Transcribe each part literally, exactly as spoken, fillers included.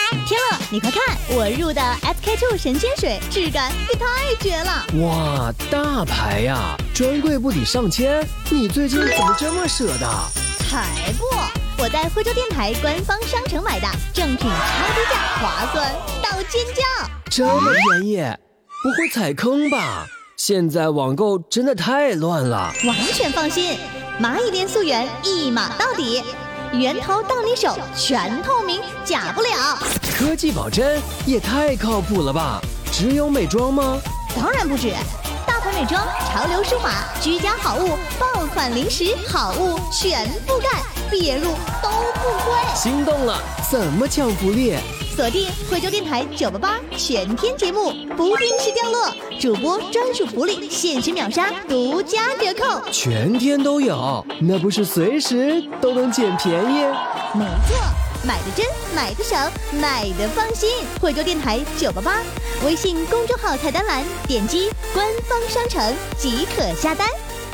天乐，你快看，我入的 S K two 神仙水，质感也太绝了！ 哇，大牌呀，专柜不抵上千，你最近怎么这么舍得？ 才不！我在惠州电台官方商城买的，正品超低价，划算到尖叫！ 这么便宜，不会踩坑吧？现在网购真的太乱了。 完全放心，蚂蚁链溯源一码到底，源头到你手，全透明，假不了。 科技保真也太靠谱了吧？只有美妆吗？ 当然不止，大牌美妆、潮流舒华、居家好物、爆款零食好物全覆盖，别入都不亏。 心动了，怎么抢福利？ 锁定惠州电台九八八全天节目，不定时掉落，主播专属福利，限时秒杀，独家折扣， 全天都有，那不是随时都能捡便宜？ 没错，买的真，买的省，买的放心。惠州电台九八八，微信公众号菜单栏点击官方商城即可下单。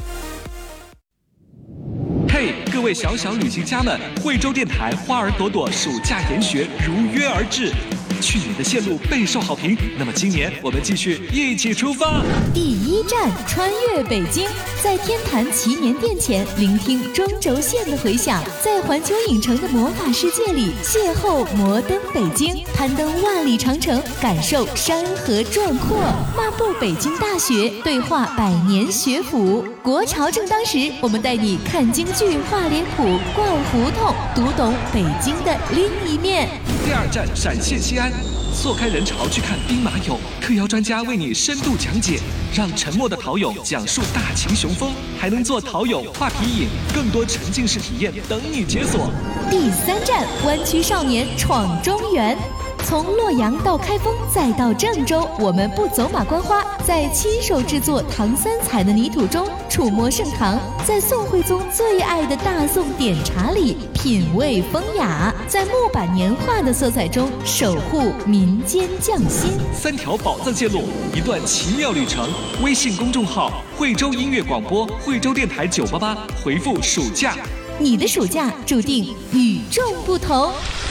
嘿，各位小小旅行家们，惠州电台花儿朵朵暑假研学如约而至，去年的线路备受好评，那么今年我们继续一起出发。 第一站穿越北京，在天坛祈年殿前聆听中轴线的回响，在环球影城的魔法世界里邂逅摩登北京，攀登万里长城，感受山河壮阔，漫步北京大学，对话百年学府。国潮正当时，我们带你看京剧、画脸谱、逛胡同，读懂北京的另一面。 第二站陕西西安，错开人潮去看兵马俑，特邀专家为你深度讲解，让沉默的陶俑讲述大秦雄风，还能做陶俑画皮影，更多沉浸式体验等你解锁。 第三站湾区少年闯中原。从洛阳到开封再到郑州，我们不走马观花，在亲手制作唐三彩的泥土中触摸盛唐，在宋徽宗最爱的大宋点茶里品味风雅，在木板年画的色彩中守护民间匠心。 三条宝藏线路，一段奇妙旅程。微信公众号惠州音乐广播，惠州电台九八八，回复暑假， 你的暑假注定与众不同。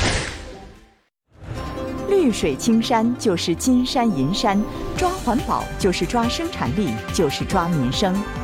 绿水青山就是金山银山，抓环保就是抓生产力，就是抓民生。